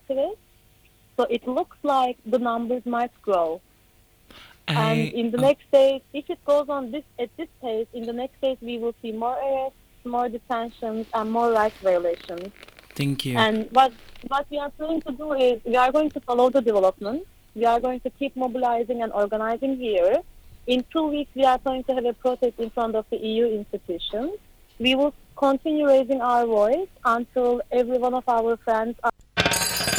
activists. So it looks like the numbers might grow. And I in the next days, if it goes on this at this pace, in the next days we will see more arrests, more detentions, and more rights violations. thank you. And what we are going to do is we are going to follow the development. We are going to keep mobilizing and organizing here. In 2 weeks, we are going to have a protest in front of the EU institutions. We will continue raising our voice until every one of our friends are